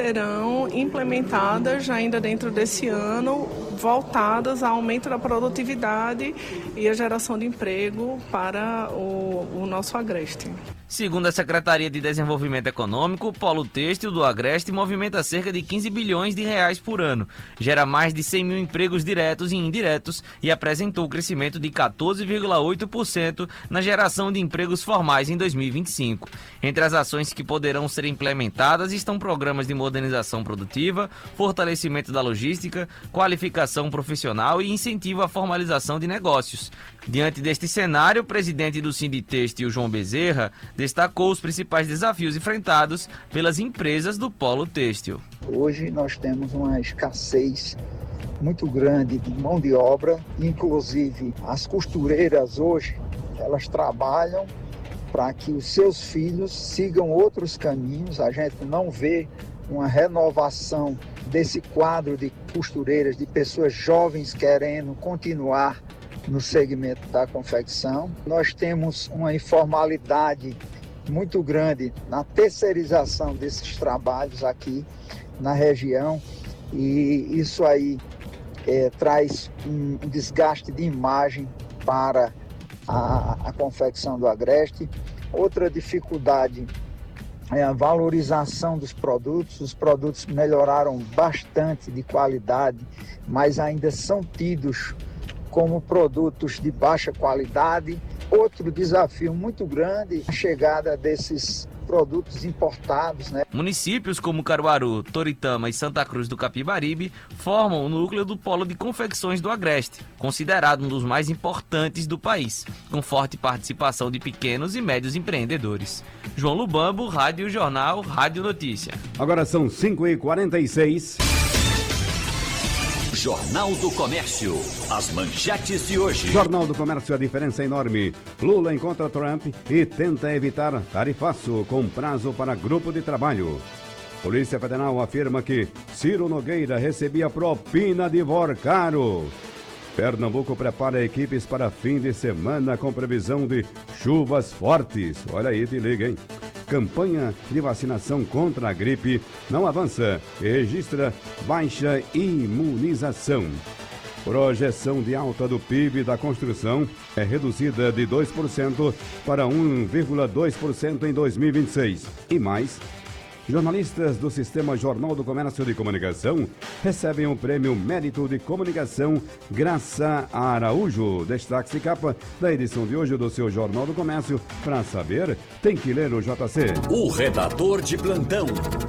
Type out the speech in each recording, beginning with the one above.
serão implementadas ainda dentro desse ano, voltadas ao aumento da produtividade e a geração de emprego para o nosso Agreste. Segundo a Secretaria de Desenvolvimento Econômico, o polo têxtil do Agreste movimenta cerca de 15 bilhões de reais por ano, gera mais de 100 mil empregos diretos e indiretos e apresentou crescimento de 14,8% na geração de empregos formais em 2025. Entre as ações que poderão ser implementadas estão programas de modernização produtiva, fortalecimento da logística, qualificação profissional e incentivo à formalização de negócios. Diante deste cenário, o presidente do Sinditêxtil, João Bezerra, destacou os principais desafios enfrentados pelas empresas do polo têxtil. Hoje nós temos uma escassez muito grande de mão de obra, inclusive as costureiras hoje, elas trabalham para que os seus filhos sigam outros caminhos. A gente não vê uma renovação desse quadro de costureiras, de pessoas jovens querendo continuar no segmento da confecção. Nós temos uma informalidade muito grande na terceirização desses trabalhos aqui na região e isso aí traz um desgaste de imagem para a confecção do Agreste. Outra dificuldade é a valorização dos produtos. Os produtos melhoraram bastante de qualidade, mas ainda são tidos como produtos de baixa qualidade. Outro desafio muito grande é a chegada desses produtos importados, né? Municípios como Caruaru, Toritama e Santa Cruz do Capibaribe formam o núcleo do polo de confecções do Agreste, considerado um dos mais importantes do país, com forte participação de pequenos e médios empreendedores. João Lubambo, Rádio Jornal, Rádio Notícia. Agora são 5h46. Jornal do Comércio. As manchetes de hoje. Jornal do Comércio, a diferença é enorme. Lula encontra Trump e tenta evitar tarifaço com prazo para grupo de trabalho. Polícia Federal afirma que Ciro Nogueira recebia propina de Vorcaro. Pernambuco prepara equipes para fim de semana com previsão de chuvas fortes. Olha aí, te liga, hein? Campanha de vacinação contra a gripe não avança e registra baixa imunização. Projeção de alta do PIB da construção é reduzida de 2% para 1,2% em 2026. E mais, jornalistas do Sistema Jornal do Comércio de Comunicação recebem o prêmio Mérito de Comunicação Graça Araújo. Destaque-se capa da edição de hoje do seu Jornal do Comércio. Para saber, tem que ler o JC. O redator de plantão.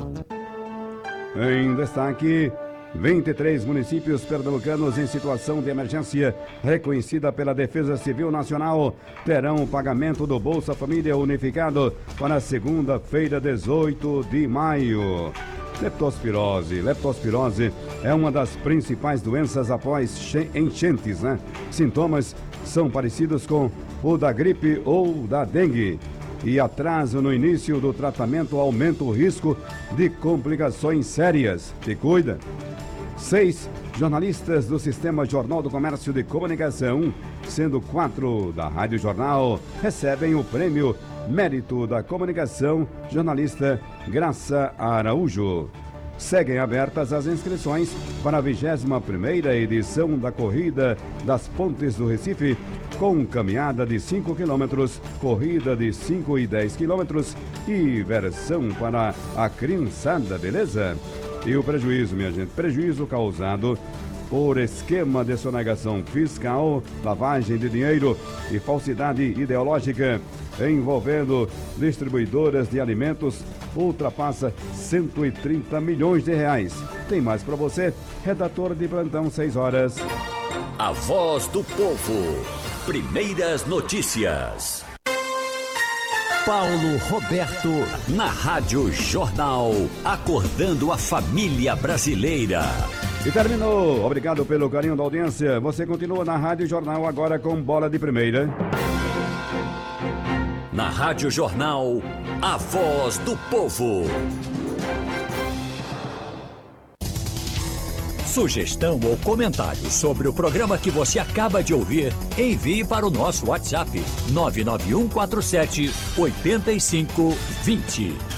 Em destaque, 23 municípios pernambucanos em situação de emergência reconhecida pela Defesa Civil Nacional terão o pagamento do Bolsa Família unificado para segunda-feira, 18 de maio. Leptospirose é uma das principais doenças após enchentes, né? Sintomas são parecidos com o da gripe ou da dengue. E atraso no início do tratamento aumenta o risco de complicações sérias. Se cuida. 6 jornalistas do Sistema Jornal do Comércio de Comunicação, sendo 4 da Rádio Jornal, recebem o prêmio Mérito da Comunicação Jornalista Graça Araújo. Seguem abertas as inscrições para a 21ª edição da Corrida das Pontes do Recife, com caminhada de 5 km, corrida de 5 e 10 km e versão para a criançada, beleza? E o prejuízo, minha gente, prejuízo causado por esquema de sonegação fiscal, lavagem de dinheiro e falsidade ideológica envolvendo distribuidoras de alimentos ultrapassa 130 milhões de reais. Tem mais para você, redator de plantão, 6 horas. A voz do povo. Primeiras notícias. Paulo Roberto, na Rádio Jornal, acordando a família brasileira. E terminou. Obrigado pelo carinho da audiência. Você continua na Rádio Jornal agora com Bola de Primeira. Na Rádio Jornal, a voz do povo. Sugestão ou comentário sobre o programa que você acaba de ouvir, envie para o nosso WhatsApp 99147 8520.